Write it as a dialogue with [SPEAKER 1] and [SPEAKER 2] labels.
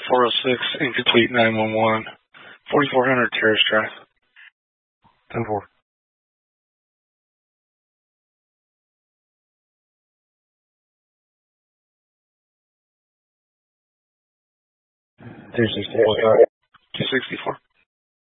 [SPEAKER 1] 406, incomplete 911. 4400 Terrace Drive.
[SPEAKER 2] 10-4.
[SPEAKER 1] $264.